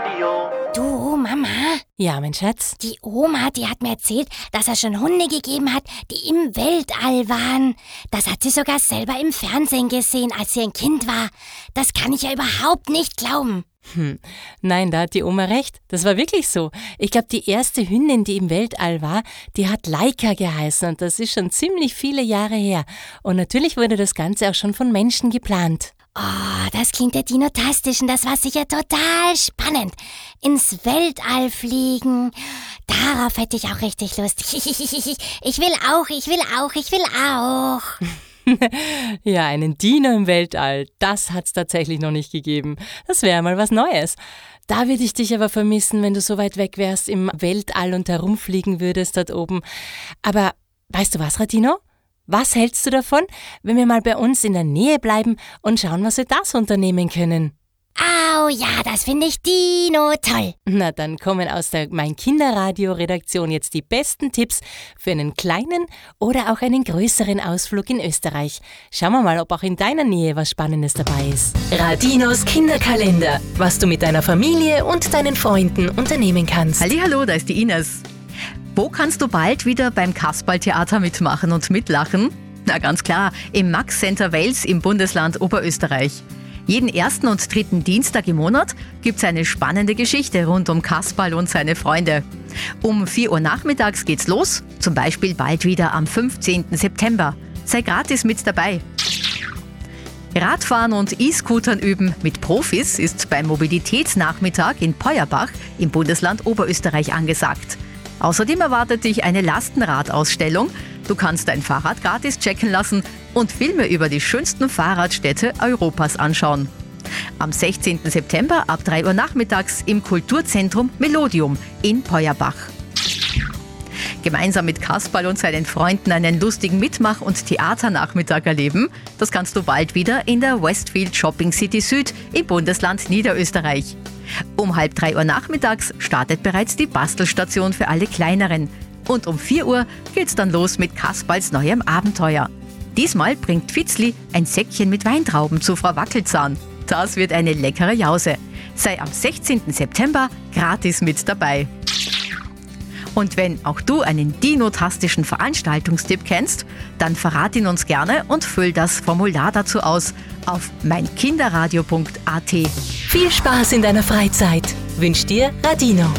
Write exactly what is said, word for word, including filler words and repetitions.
Radio. Du, Mama? Ja, mein Schatz? Die Oma, die hat mir erzählt, dass es schon Hunde gegeben hat, die im Weltall waren. Das hat sie sogar selber im Fernsehen gesehen, als sie ein Kind war. Das kann ich ja überhaupt nicht glauben. Hm. Nein, da hat die Oma recht. Das war wirklich so. Ich glaube, die erste Hündin, die im Weltall war, die hat Laika geheißen und das ist schon ziemlich viele Jahre her. Und natürlich wurde das Ganze auch schon von Menschen geplant. Oh, das klingt ja dinotastisch und das war sicher total spannend. Ins Weltall fliegen, darauf hätte ich auch richtig Lust. Ich will auch, ich will auch, ich will auch. Ja, einen Dino im Weltall, das hat's tatsächlich noch nicht gegeben. Das wäre mal was Neues. Da würde ich dich aber vermissen, wenn du so weit weg wärst im Weltall und herumfliegen würdest dort oben. Aber weißt du was, Radino? Was hältst du davon, wenn wir mal bei uns in der Nähe bleiben und schauen, was wir da so unternehmen können? Au, ja, das finde ich Dino toll. Na, dann kommen aus der Mein Kinderradio-Redaktion jetzt die besten Tipps für einen kleinen oder auch einen größeren Ausflug in Österreich. Schauen wir mal, ob auch in deiner Nähe was Spannendes dabei ist. Radinos Kinderkalender, was du mit deiner Familie und deinen Freunden unternehmen kannst. Hallihallo, da ist die Ines. Wo kannst du bald wieder beim Kasperl-Theater mitmachen und mitlachen? Na ganz klar, im Max Center Wels im Bundesland Oberösterreich. Jeden ersten und dritten Dienstag im Monat gibt's eine spannende Geschichte rund um Kasperl und seine Freunde. Um vier Uhr nachmittags geht's los, zum Beispiel bald wieder am fünfzehnten September. Sei gratis mit dabei. Radfahren und E-Scootern üben mit Profis ist beim Mobilitätsnachmittag in Peuerbach im Bundesland Oberösterreich angesagt. Außerdem erwartet dich eine Lastenradausstellung. Du kannst dein Fahrrad gratis checken lassen und Filme über die schönsten Fahrradstädte Europas anschauen. Am sechzehnten September ab drei Uhr nachmittags im Kulturzentrum Melodium in Peuerbach. Gemeinsam mit Kasperl und seinen Freunden einen lustigen Mitmach- und Theaternachmittag erleben, das kannst du bald wieder in der Westfield Shopping City Süd im Bundesland Niederösterreich. Um halb drei Uhr nachmittags startet bereits die Bastelstation für alle Kleineren. Und um vier Uhr geht's dann los mit Kasperls neuem Abenteuer. Diesmal bringt Fitzli ein Säckchen mit Weintrauben zu Frau Wackelzahn. Das wird eine leckere Jause. Sei am sechzehnten September gratis mit dabei. Und wenn auch du einen dinotastischen Veranstaltungstipp kennst, dann verrat ihn uns gerne und füll das Formular dazu aus auf mein kinderradio punkt a t. Viel Spaß in deiner Freizeit wünscht dir Radino.